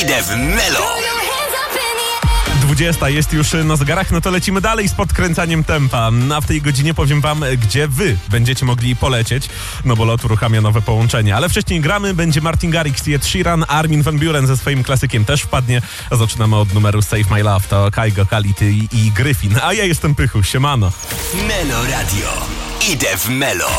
Idę w Melo. 20 jest już na zegarach, no to lecimy dalej z podkręcaniem tempa. A w tej godzinie powiem wam, gdzie wy będziecie mogli polecieć, no bo lot uruchamia nowe połączenie. Ale wcześniej gramy, będzie Martin Garrix i Ed Sheeran, Armin van Buuren ze swoim klasykiem też wpadnie. Zaczynamy od numeru Save My Love, to Kygo, Kality i Gryfin. A ja jestem Pychu, siemano. Melo Radio. Idę w Melo.